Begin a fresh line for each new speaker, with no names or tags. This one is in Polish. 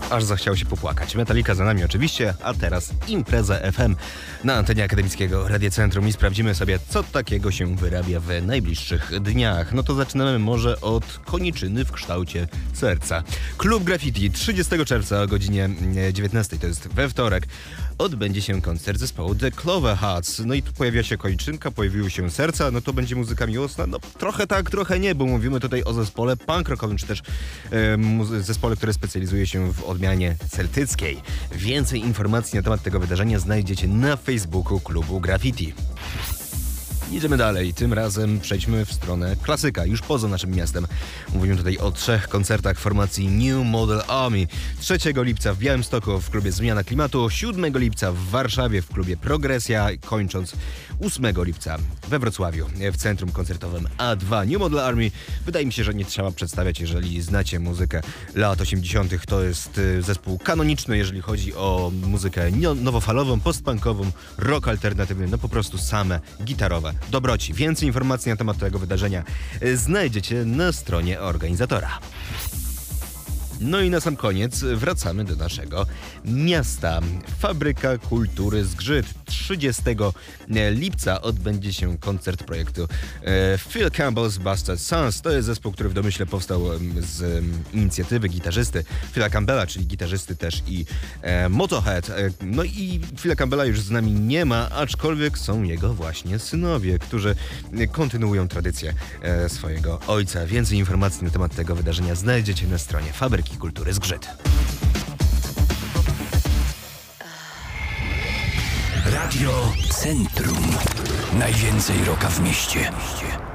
aż zachciało się popłakać. Metallica za nami oczywiście, a teraz Impreza FM na antenie Akademickiego Radiocentrum i sprawdzimy sobie, co takiego się wyrabia w najbliższych dniach. No to zaczynamy może od koniczyny w kształcie serca. Klub Graffiti 30 czerwca o godzinie 19, to jest we wtorek, odbędzie się koncert zespołu The Clover Hearts. No i tu pojawia się kończynka, pojawiły się serca, no to będzie muzyka miłosna. No trochę tak, trochę nie, bo mówimy tutaj o zespole punk rockowym, czy też zespole, które specjalizuje się w odmianie celtyckiej. Więcej informacji na temat tego wydarzenia znajdziecie na Facebooku klubu Graffiti. Idziemy dalej. Tym razem przejdźmy w stronę klasyka, już poza naszym miastem. Mówimy tutaj o 3 koncertach formacji New Model Army. 3 lipca w Białymstoku w klubie Zmiana Klimatu, 7 lipca w Warszawie w klubie Progresja, kończąc 8 lipca we Wrocławiu w centrum koncertowym A2. New Model Army, wydaje mi się, że nie trzeba przedstawiać, jeżeli znacie muzykę lat 80. To jest zespół kanoniczny, jeżeli chodzi o muzykę nowofalową, postpunkową, rock alternatywny, no po prostu same gitarowe dobroci. Więcej informacji na temat tego wydarzenia znajdziecie na stronie organizatora. No i na sam koniec wracamy do naszego miasta. Fabryka Kultury Zgrzyt. 30 lipca odbędzie się koncert projektu Phil Campbell's Bastard Sons. To jest zespół, który w domyśle powstał z inicjatywy gitarzysty Phila Campbella, czyli gitarzysty też i Motorhead. No i Phila Campbella już z nami nie ma, aczkolwiek są jego właśnie synowie, którzy kontynuują tradycję swojego ojca. Więcej informacji na temat tego wydarzenia znajdziecie na stronie Fabryki Kultury Zgrzyt.
Radio Centrum. Najwięcej rocka w mieście.